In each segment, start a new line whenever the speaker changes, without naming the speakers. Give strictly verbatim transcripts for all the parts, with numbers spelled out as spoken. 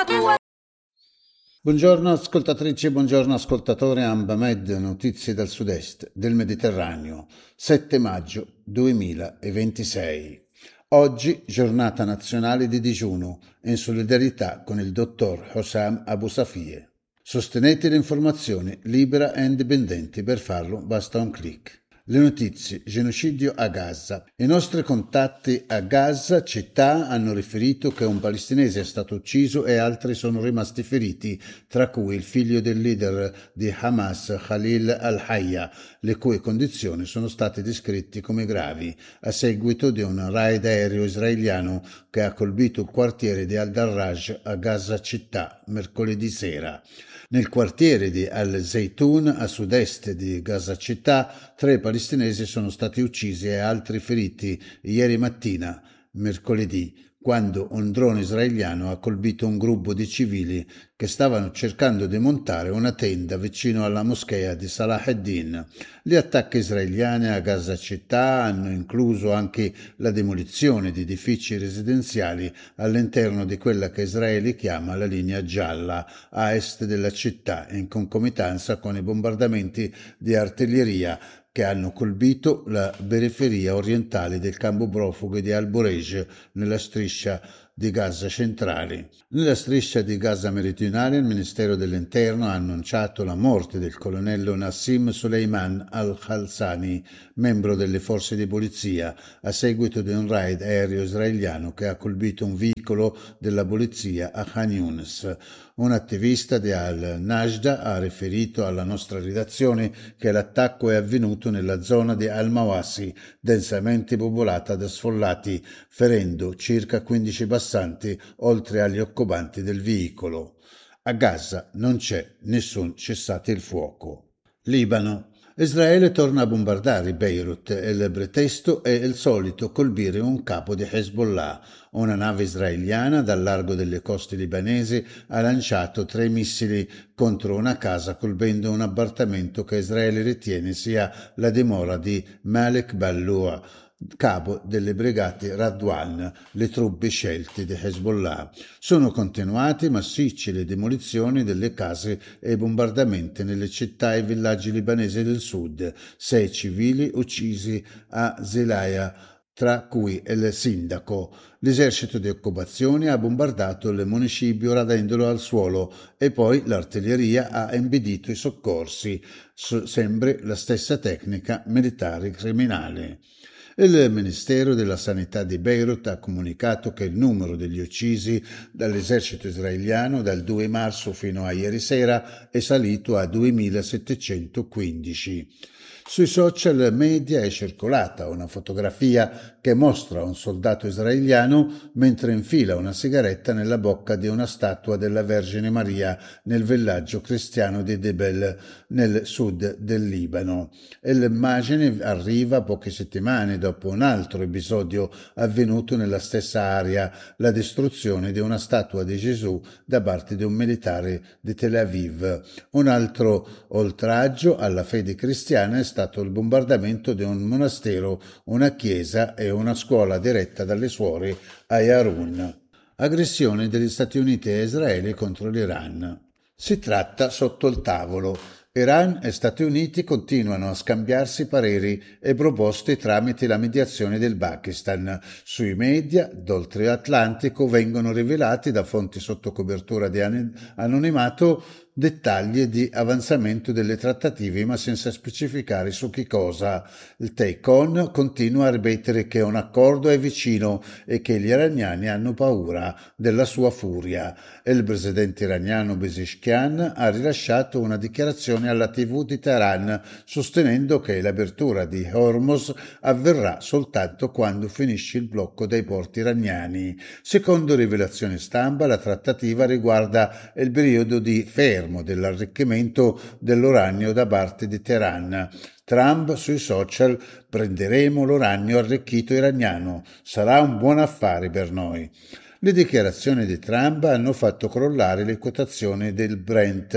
Buongiorno ascoltatrici, buongiorno ascoltatori. Ambamed, notizie dal sud-est del Mediterraneo, sette maggio duemilaventisei. Oggi giornata nazionale di digiuno in solidarietà con il dottor Hossam Abu Safie. Sostenete le informazioni libera e indipendenti, per farlo basta un clic. Le notizie: genocidio a Gaza. I nostri contatti a Gaza città hanno riferito che un palestinese è stato ucciso e altri sono rimasti feriti, tra cui il figlio del leader di Hamas, Khalil al-Hayya, le cui condizioni sono state descritte come gravi a seguito di un raid aereo israeliano che ha colpito il quartiere di Al-Darraj a Gaza città mercoledì sera. Nel quartiere di Al-Zaytun, a sud-est di Gaza città, tre palestinesi sono stati uccisi e altri feriti ieri mattina, mercoledì, quando un drone israeliano ha colpito un gruppo di civili che stavano cercando di montare una tenda vicino alla moschea di Salah ad-Din. Gli attacchi israeliani a Gaza città hanno incluso anche la demolizione di edifici residenziali all'interno di quella che Israele chiama la linea gialla a est della città, in concomitanza con i bombardamenti di artiglieria che hanno colpito la periferia orientale del campo profughi di Al-Bureij nella striscia di Gaza centrale. Nella striscia di Gaza meridionale il Ministero dell'Interno ha annunciato la morte del colonnello Nassim Suleiman al-Khalsani, membro delle forze di polizia, a seguito di un raid aereo israeliano che ha colpito un veicolo della polizia a Khan Yunis. Un attivista di Al-Najda ha riferito alla nostra redazione che l'attacco è avvenuto nella zona di Al-Mawasi, densamente popolata da sfollati, ferendo circa quindici passanti, oltre agli occupanti del veicolo. A Gaza non c'è nessun cessate il fuoco. Libano. Israele torna a bombardare Beirut e il pretesto è il solito: colpire un capo di Hezbollah. Una nave israeliana dal largo delle coste libanesi ha lanciato tre missili contro una casa, colpendo un appartamento che Israele ritiene sia la dimora di Malek Balloua, capo delle brigate Radwan, le truppe scelte di Hezbollah. Sono continuati massicci le demolizioni delle case e i bombardamenti nelle città e villaggi libanesi del sud. Sei civili uccisi a Zelaya, tra cui il sindaco. L'esercito di occupazione ha bombardato il municipio radendolo al suolo e poi l'artiglieria ha impedito i soccorsi. Sempre la stessa tecnica militare criminale. Il Ministero della Sanità di Beirut ha comunicato che il numero degli uccisi dall'esercito israeliano dal due marzo fino a ieri sera è salito a duemilasettecentoquindici. Sui social media è circolata una fotografia che mostra un soldato israeliano mentre infila una sigaretta nella bocca di una statua della Vergine Maria nel villaggio cristiano di Debel, nel sud del Libano. E l'immagine arriva poche settimane dopo un altro episodio avvenuto nella stessa area, la distruzione di una statua di Gesù da parte di un militare di Tel Aviv. Un altro oltraggio alla fede cristiana è stato il bombardamento di un monastero, una chiesa e una scuola diretta dalle suore a Yarun. Aggressione degli Stati Uniti e Israele contro l'Iran. Si tratta sotto il tavolo. Iran e Stati Uniti continuano a scambiarsi pareri e proposte tramite la mediazione del Pakistan. Sui media d'oltre Atlantico vengono rivelati da fonti sotto copertura di anonimato dettagli di avanzamento delle trattative, ma senza specificare su che cosa. Il Teheran continua a ripetere che un accordo è vicino e che gli iraniani hanno paura della sua furia. Il presidente iraniano Pezeshkian ha rilasciato una dichiarazione alla tivù di Teheran sostenendo che l'apertura di Hormuz avverrà soltanto quando finisce il blocco dei porti iraniani. Secondo rivelazioni stampa, la trattativa riguarda il periodo di fermo dell'arricchimento dell'uranio da parte di Teheran. Trump sui social: prenderemo l'uranio arricchito iraniano, sarà un buon affare per noi. Le dichiarazioni di Trump hanno fatto crollare le quotazioni del Brent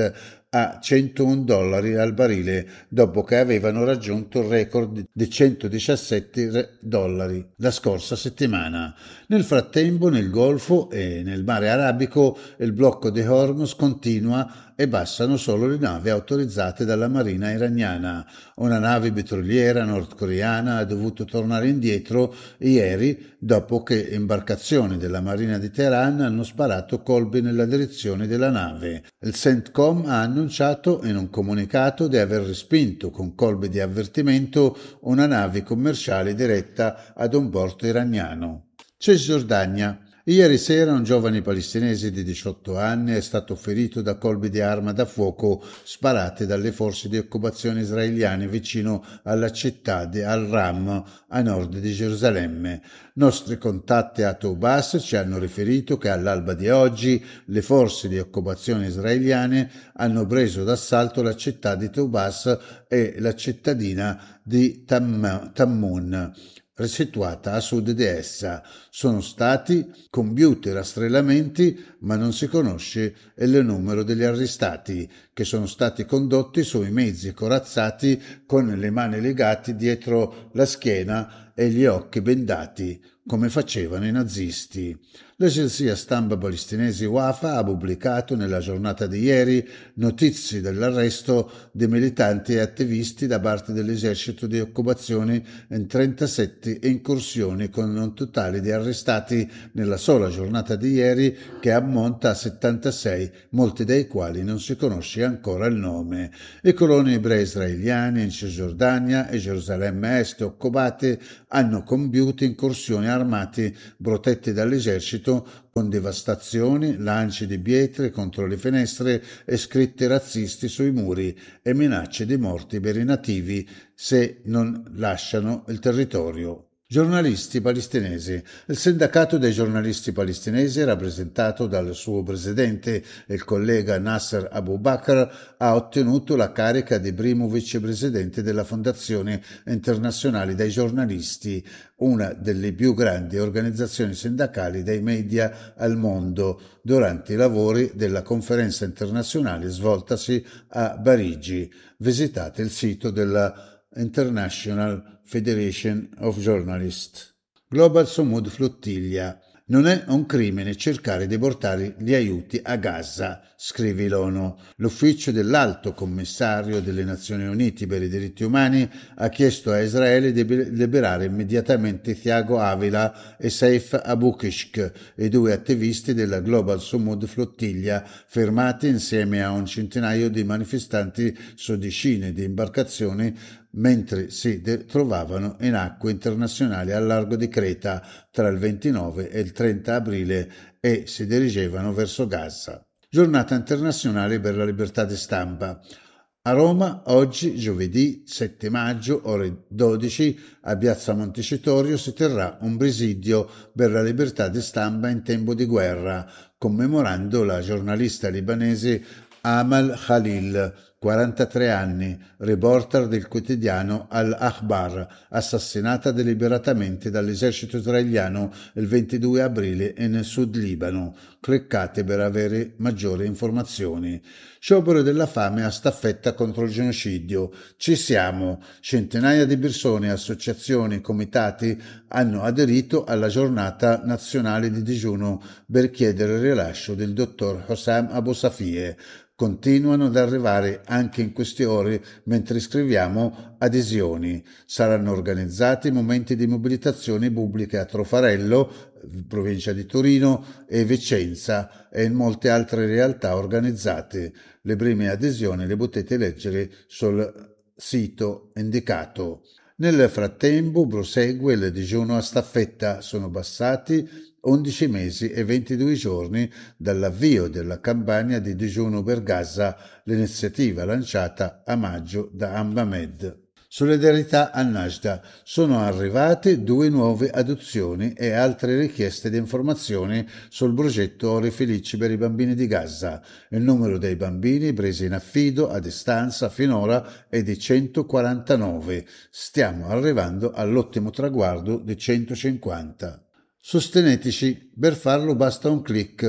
a centouno dollari al barile dopo che avevano raggiunto il record di centodiciassette dollari la scorsa settimana. Nel frattempo nel Golfo e nel Mare Arabico il blocco di Hormuz continua e bastano solo le navi autorizzate dalla marina iraniana. Una nave petroliera nordcoreana ha dovuto tornare indietro ieri dopo che imbarcazioni della marina di Teheran hanno sparato colpi nella direzione della nave. Il CENTCOM ha annunciato in un comunicato di aver respinto con colpi di avvertimento una nave commerciale diretta ad un porto iraniano. Cisgiordania. Ieri sera un giovane palestinese di diciotto anni è stato ferito da colpi di arma da fuoco sparate dalle forze di occupazione israeliane vicino alla città di Al-Ram, a nord di Gerusalemme. Nostri contatti a Toubas ci hanno riferito che all'alba di oggi le forze di occupazione israeliane hanno preso d'assalto la città di Toubas e la cittadina di Tam- Tammun, situata a sud di essa. Sono stati compiuti rastrellamenti, ma non si conosce il numero degli arrestati, che sono stati condotti sui mezzi corazzati con le mani legate dietro la schiena e gli occhi bendati, come facevano i nazisti. L'agenzia stampa palestinese Wafa ha pubblicato nella giornata di ieri notizie dell'arresto di militanti e attivisti da parte dell'esercito di occupazione in trentasette incursioni, con un totale di arrestati nella sola giornata di ieri che ammonta a settantasei, molti dei quali non si conosce ancora il nome. I coloni ebrei israeliani in Cisgiordania e Gerusalemme Est occupate hanno compiuto incursioni armate protetti dall'esercito con devastazioni, lanci di pietre contro le finestre e scritti razzisti sui muri e minacce di morti per i nativi se non lasciano il territorio. Giornalisti palestinesi. Il sindacato dei giornalisti palestinesi, rappresentato dal suo presidente, il collega Nasser Abu Bakr, ha ottenuto la carica di primo vicepresidente della Fondazione Internazionale dei Giornalisti, una delle più grandi organizzazioni sindacali dei media al mondo, durante i lavori della conferenza internazionale svoltasi a Parigi. Visitate il sito della International Federation of Journalists. Global Sumud Flottiglia. Non è un crimine cercare di portare gli aiuti a Gaza, scrive l'ONU. L'ufficio dell'Alto Commissario delle Nazioni Unite per i diritti umani ha chiesto a Israele di liberare immediatamente Thiago Avila e Saif Abu Kishk, i due attivisti della Global Sumud Flottiglia, fermati insieme a un centinaio di manifestanti su decine di imbarcazioni mentre si trovavano in acque internazionali al largo di Creta tra il ventinove e il trenta aprile e si dirigevano verso Gaza. Giornata internazionale per la libertà di stampa. A Roma, oggi, giovedì sette maggio, ore dodici, a Piazza Montecitorio si terrà un presidio per la libertà di stampa in tempo di guerra, commemorando la giornalista libanese Amal Khalil, quarantatré anni, reporter del quotidiano Al-Akhbar, assassinata deliberatamente dall'esercito israeliano il ventidue aprile in Sud Libano. Cliccate per avere maggiori informazioni. Sciopero della fame a staffetta contro il genocidio. Ci siamo. Centinaia di persone, associazioni, comitati hanno aderito alla giornata nazionale di digiuno per chiedere il rilascio del dottor Hossam Abu Safie. Continuano ad arrivare anche in queste ore mentre scriviamo adesioni. Saranno organizzati momenti di mobilitazione pubblica a Trofarello, provincia di Torino, e Vicenza e in molte altre realtà organizzate. Le prime adesioni le potete leggere sul sito indicato. Nel frattempo prosegue il digiuno a staffetta. Sono passati undici mesi e ventidue giorni dall'avvio della campagna di digiuno per Gaza, l'iniziativa lanciata a maggio da Ambamed. Solidarietà a Najda. Sono arrivate due nuove adozioni e altre richieste di informazioni sul progetto Ore Felici per i bambini di Gaza. Il numero dei bambini presi in affido a distanza finora è di centoquarantanove. Stiamo arrivando all'ottimo traguardo di centocinquanta. Sosteneteci, per farlo basta un clic.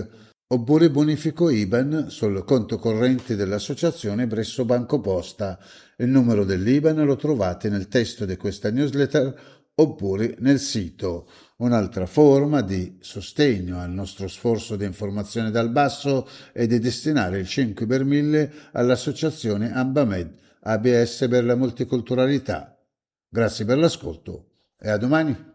oppure bonifico I B A N sul conto corrente dell'associazione presso BancoPosta. Il numero dell'I B A N lo trovate nel testo di questa newsletter oppure nel sito. Un'altra forma di sostegno al nostro sforzo di informazione dal basso è di destinare il cinque per mille all'associazione Ambamed A B S per la multiculturalità. Grazie per l'ascolto e a domani.